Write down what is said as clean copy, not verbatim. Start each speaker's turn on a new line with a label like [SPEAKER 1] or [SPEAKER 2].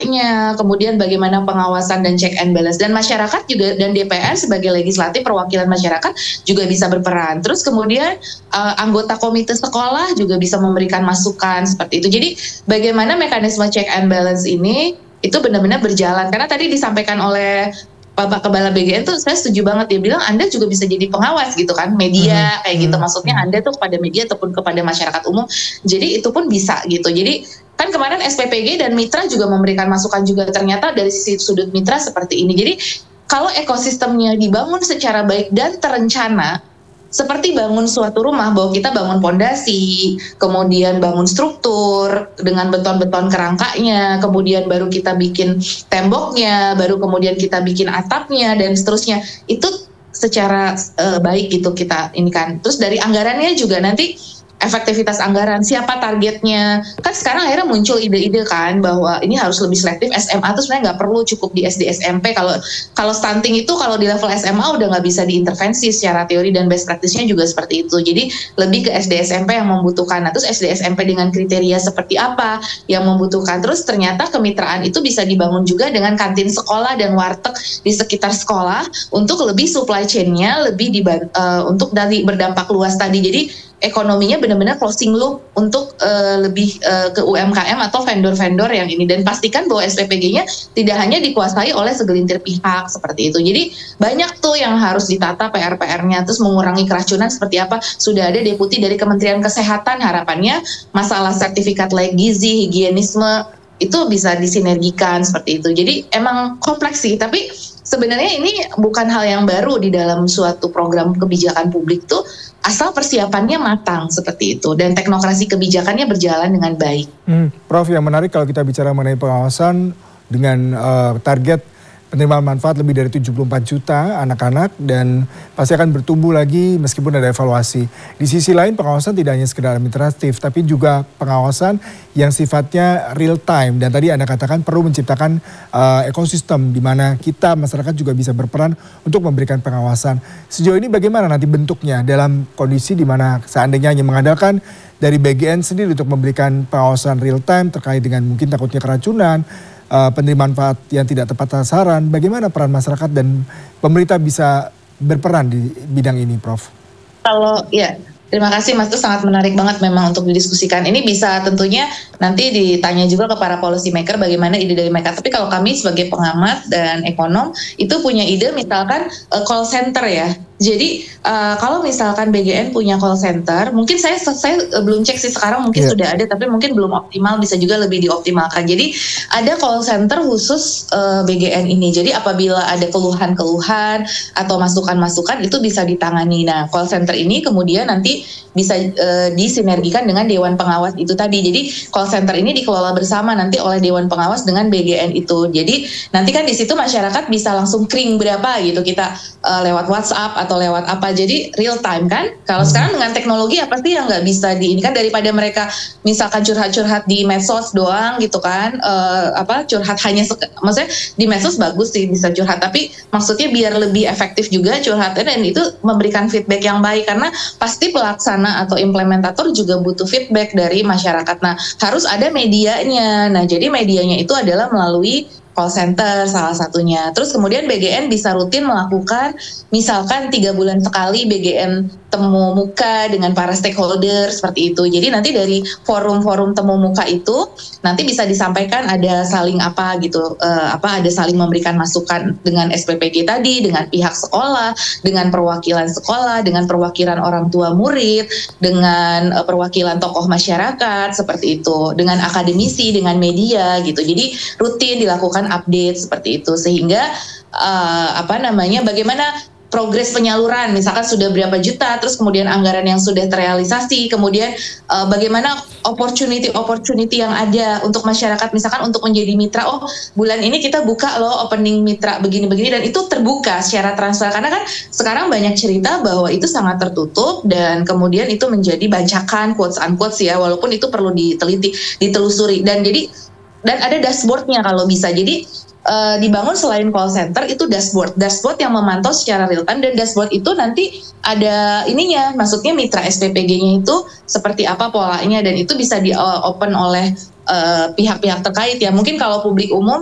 [SPEAKER 1] kemudian bagaimana pengawasan dan check and balance, dan masyarakat juga, dan DPR sebagai legislatif perwakilan masyarakat juga bisa berperan. Terus kemudian anggota komite sekolah juga bisa memberikan masukan seperti itu. Jadi bagaimana mekanisme check and balance ini itu benar-benar berjalan, karena tadi disampaikan oleh Bapak Kepala BGN tuh saya setuju banget, dia bilang Anda juga bisa jadi pengawas gitu kan, media kayak gitu, maksudnya Anda tuh kepada media ataupun kepada masyarakat umum, jadi itu pun bisa gitu. Jadi kan kemarin SPPG dan mitra juga memberikan masukan juga, ternyata dari sisi sudut mitra seperti ini. Jadi kalau ekosistemnya dibangun secara baik dan terencana, seperti bangun suatu rumah, bahwa kita bangun pondasi, kemudian bangun struktur dengan beton-beton kerangkanya, kemudian baru kita bikin temboknya, baru kemudian kita bikin atapnya dan seterusnya. Itu secara baik gitu kita ini kan. Terus dari anggarannya juga nanti efektivitas anggaran, siapa targetnya. Kan sekarang akhirnya muncul ide-ide kan bahwa ini harus lebih selektif, SMA tuh sebenarnya nggak perlu, cukup di SD SMP. Kalau stunting itu kalau di level SMA udah nggak bisa diintervensi secara teori, dan best practice-nya juga seperti itu. Jadi lebih ke SD SMP yang membutuhkan. Nah, terus SD SMP dengan kriteria seperti apa yang membutuhkan. Terus ternyata kemitraan itu bisa dibangun juga dengan kantin sekolah dan warteg di sekitar sekolah untuk lebih supply chain-nya lebih untuk dari berdampak luas tadi. Jadi ekonominya benar-benar closing loop untuk lebih ke UMKM atau vendor-vendor yang ini, dan pastikan bahwa SPPG-nya tidak hanya dikuasai oleh segelintir pihak seperti itu. Jadi banyak tuh yang harus ditata PR-PR-nya. Terus mengurangi keracunan seperti apa, sudah ada deputi dari Kementerian Kesehatan, harapannya masalah sertifikat layak gizi, higienisme itu bisa disinergikan seperti itu. Jadi emang kompleks sih, tapi sebenarnya ini bukan hal yang baru di dalam suatu program kebijakan publik tuh, asal persiapannya matang seperti itu dan teknokrasi kebijakannya berjalan dengan baik.
[SPEAKER 2] Prof, yang menarik kalau kita bicara mengenai pengawasan dengan target penerimaan manfaat lebih dari 74 juta anak-anak, dan pasti akan bertumbuh lagi meskipun ada evaluasi. Di sisi lain pengawasan tidak hanya sekedar administratif, tapi juga pengawasan yang sifatnya real time, dan tadi Anda katakan perlu menciptakan ekosistem di mana kita masyarakat juga bisa berperan untuk memberikan pengawasan. Sejauh ini bagaimana nanti bentuknya dalam kondisi di mana seandainya hanya mengandalkan dari BGN sendiri untuk memberikan pengawasan real time terkait dengan mungkin takutnya keracunan, penerimaan manfaat yang tidak tepat sasaran, bagaimana peran masyarakat dan pemerintah bisa berperan di bidang ini, Prof?
[SPEAKER 1] Terima kasih Mas, itu sangat menarik banget memang untuk didiskusikan. Ini bisa tentunya nanti ditanya juga ke para policy maker bagaimana ide dari mereka. Tapi kalau kami sebagai pengamat dan ekonom itu punya ide, misalkan call center ya. Jadi kalau misalkan BGN punya call center, mungkin saya belum cek sih sekarang, mungkin sudah ada, tapi mungkin belum optimal, bisa juga lebih dioptimalkan. Jadi ada call center khusus BGN ini. Jadi apabila ada keluhan-keluhan atau masukan-masukan itu bisa ditangani. Nah, call center ini kemudian nanti bisa disinergikan dengan Dewan Pengawas itu tadi. Jadi call center ini dikelola bersama nanti oleh Dewan Pengawas dengan BGN itu. Jadi nanti kan di situ masyarakat bisa langsung kring berapa gitu, kita lewat WhatsApp atau lewat apa, jadi real time kan. Kalau sekarang dengan teknologi apa sih yang nggak bisa diinikan, daripada mereka misalkan curhat-curhat di medsos doang gitu kan, curhat hanya maksudnya di medsos bagus sih bisa curhat, tapi maksudnya biar lebih efektif juga curhatnya dan itu memberikan feedback yang baik, karena pasti pelaksana atau implementator juga butuh feedback dari masyarakat. Nah, harus ada medianya. Nah, jadi medianya itu adalah melalui call center salah satunya. Terus kemudian BGN bisa rutin melakukan misalkan 3 bulan sekali BGN temu muka dengan para stakeholder seperti itu. Jadi nanti dari forum-forum temu muka itu nanti bisa disampaikan ada saling apa gitu, ada saling memberikan masukan dengan SPPG tadi, dengan pihak sekolah, dengan perwakilan sekolah, dengan perwakilan orang tua murid, dengan perwakilan tokoh masyarakat seperti itu, dengan akademisi, dengan media gitu. Jadi rutin dilakukan update seperti itu, sehingga bagaimana progres penyaluran, misalkan sudah berapa juta, terus kemudian anggaran yang sudah terrealisasi, kemudian bagaimana opportunity yang ada untuk masyarakat, misalkan untuk menjadi mitra, bulan ini kita buka loh opening mitra begini-begini, dan itu terbuka secara transparan, karena kan sekarang banyak cerita bahwa itu sangat tertutup, dan kemudian itu menjadi bancakan, quotes unquotes ya, walaupun itu perlu ditelusuri, dan ada dashboardnya kalau bisa. Jadi dibangun selain call center itu dashboard yang memantau secara real time, dan dashboard itu nanti ada ininya, maksudnya mitra SPPG-nya itu seperti apa polanya, dan itu bisa di open oleh pihak-pihak terkait ya. Mungkin kalau publik umum